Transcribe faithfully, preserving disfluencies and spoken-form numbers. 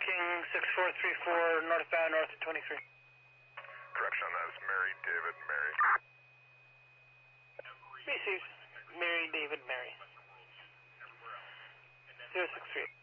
King six four three four, northbound, north of twenty-three. Correction on that is Mary, David, Mary. Received. Mary, David, Mary. zero six three.